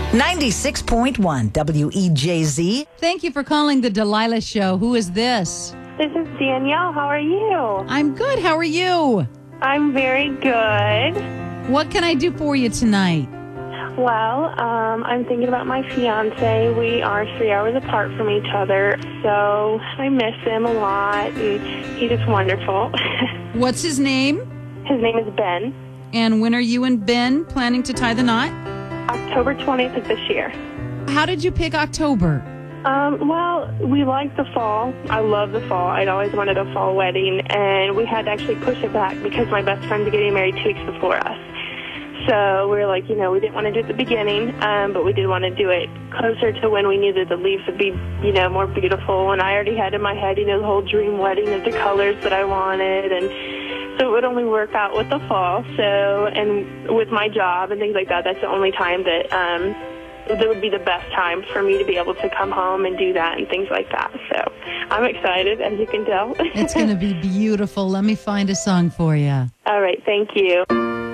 96.1 WEJZ. Thank you for calling the Delilah Show. Who is this? This is Danielle. How are you? I'm good. How are you? I'm very good. What can I do for you tonight? Well, I'm thinking about my fiance. We are 3 hours apart from each other, so I miss him a lot, and he's just wonderful. What's his name? His name is Ben. And when are you and Ben planning to tie the knot? October 20th of this year. How did you pick October? Well, we like the fall. I love the fall. I'd always wanted a fall wedding, and we had to actually push it back because my best friend's getting married 2 weeks before us. So we were like, we didn't want to do it at the beginning, but we did want to do it closer to when we knew that the leaves would be, more beautiful. And I already had in my head, the whole dream wedding of the colors that I wanted. And so it would only work out with the fall. So, and with my job and things like that, that's the only time that would be the best time for me to be able to come home and do that and things like that. So I'm excited, as you can tell. It's going to be beautiful. Let me find a song for you. All right. Thank you.